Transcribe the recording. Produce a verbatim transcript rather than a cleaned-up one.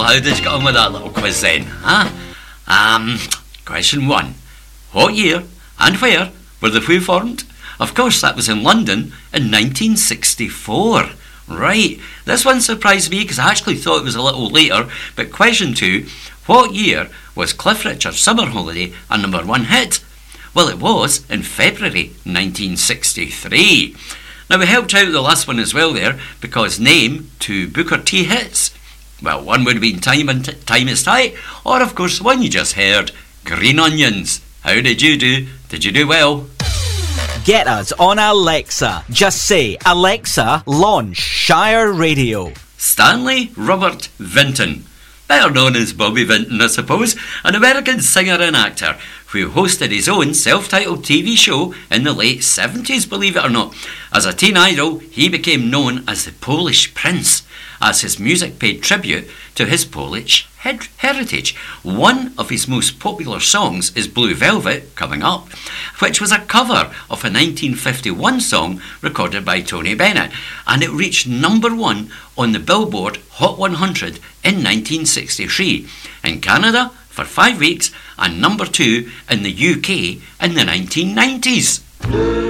Well, how did you get on with that little quiz then, huh? Um, question one. What year and where were the Who formed? Of course, that was in London in nineteen sixty-four. Right, this one surprised me because I actually thought it was a little later. But question two, what year was Cliff Richard's Summer Holiday a number one hit? Well, it was in February nineteen sixty-three. Now, we helped out the last one as well there, because name two Booker T hits. Well, one would have been Time and T- Time is Tight, or of course the one you just heard, Green Onions. How did you do? Did you do well? Get us on Alexa. Just say, Alexa, launch Shire Radio. Stanley Robert Vinton, better known as Bobby Vinton, I suppose, an American singer and actor who hosted his own self-titled T V show in the late seventies, believe it or not. As a teen idol, he became known as the Polish Prince, as his music paid tribute to his Polish her- heritage. One of his most popular songs is Blue Velvet, coming up, which was a cover of a nineteen fifty-one song recorded by Tony Bennett, and it reached number one on the Billboard Hot one hundred in nineteen sixty-three. In Canada for five weeks, and number two in the U K in the nineteen nineties.